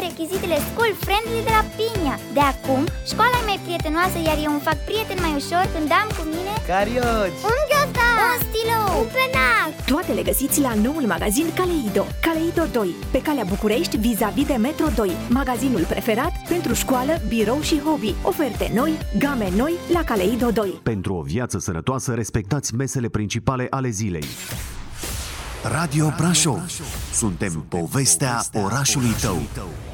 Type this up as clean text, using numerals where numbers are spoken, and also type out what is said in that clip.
rechizitele school friendly de la Pinia. De acum, școala e mai prietenoasă, iar eu îmi fac prieteni mai ușor când am cu mine carioci, un ghiozdan, un stilou, un penac. Toate le găsiți la noul magazin Kaleido. Kaleido 2, pe calea București, vis-a-vis de Metro 2. Magazinul preferat pentru școală, birou și hobby. Oferte noi, game noi la Kaleido 2. Pentru o viață sănătoasă, respectați mesele principale ale zilei. Radio Brașov. Suntem povestea orașului tău.